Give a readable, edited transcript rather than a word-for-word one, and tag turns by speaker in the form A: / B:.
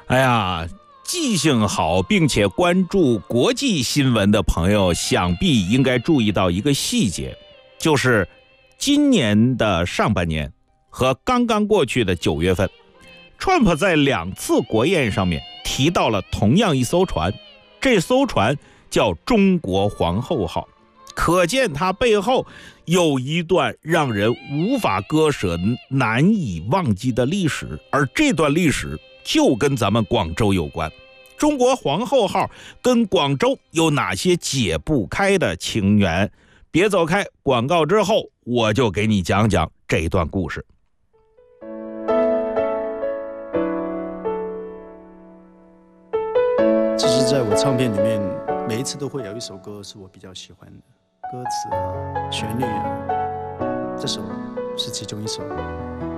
A: 哎呀，记性好并且关注国际新闻的朋友，想必应该注意到一个细节，就是今年的上半年和刚刚过去的9月份，Trump 在2次国宴上面提到了同样一艘船，这艘船叫中国皇后号，可见它背后有一段让人无法割舍、难以忘记的历史，而这段历史就跟咱们广州有关。中国皇后号跟广州有哪些解不开的情缘？别走开，广告之后我就给你讲讲这段故事。
B: 其实在我唱片里面，每一次都会有一首歌是我比较喜欢的，歌词啊、旋律啊，这首是其中一首。